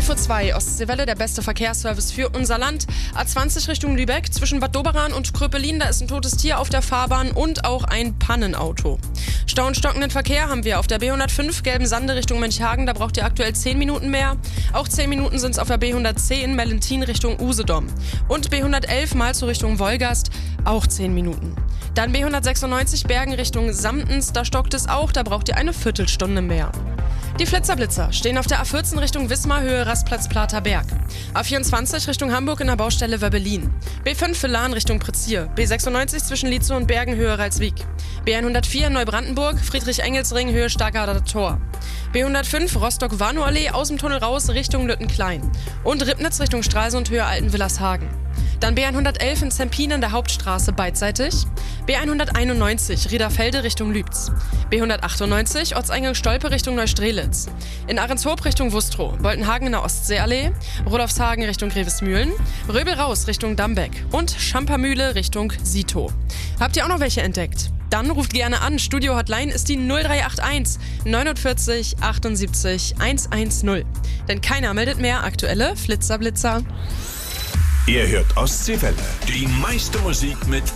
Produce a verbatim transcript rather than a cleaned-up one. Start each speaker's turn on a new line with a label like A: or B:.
A: elf Uhr zwei, Ostseewelle, der beste Verkehrsservice für unser Land. A zwanzig Richtung Lübeck, zwischen Bad Doberan und Kröpelin, da ist ein totes Tier auf der Fahrbahn und auch ein Pannenauto. Stau und stockenden Verkehr haben wir auf der B hundertfünf, Gelben-Sande Richtung Mönchhagen, da braucht ihr aktuell zehn Minuten mehr. Auch zehn Minuten sind es auf der B hundertzehn, Mellentin Richtung Usedom. Und B hundertelf, Malzow Richtung Wolgast, auch zehn Minuten. Dann B hundertsechsundneunzig, Bergen Richtung Samtens, da stockt es auch, da braucht ihr eine Viertelstunde mehr. Die Flitzer-Blitzer stehen auf der A vierzehn Richtung Wismar, Höhe Rastplatz Plater Berg. A vierundzwanzig Richtung Hamburg in der Baustelle Wöbbelin. B fünf für Lahn Richtung Prezier. B sechsundneunzig zwischen Lietzow und Bergen, Höhe Ralswiek. B hundertvier Neubrandenburg, Friedrich-Engels-Ring, Höhe Stargarder Tor. B hundertfünf Rostock-Warnow-Allee, aus dem Tunnel raus Richtung Lüttenklein. Und Ribnitz Richtung Stralsund, Höhe Altenwillershagen. Dann B hundertelf in Zempin an der Hauptstraße beidseitig. B hunderteinundneunzig Riederfelde Richtung Lübz. B hundertachtundneunzig Ortseingang Stolpe Richtung Neustrelitz. In Ahrenshoop Richtung Wustrow. Boltenhagen in der Ostseeallee. Rudolfshagen Richtung Grevesmühlen. Röbel raus Richtung Dambeck. Und Schampermühle Richtung Sito. Habt ihr auch noch welche entdeckt? Dann ruft gerne an. Studio Hotline ist die null drei acht eins neunundvierzig achtundsiebzig hundertzehn. Denn keiner meldet mehr aktuelle Flitzer-Blitzer.
B: Ihr hört Ostseewelle. Die meiste Musik mit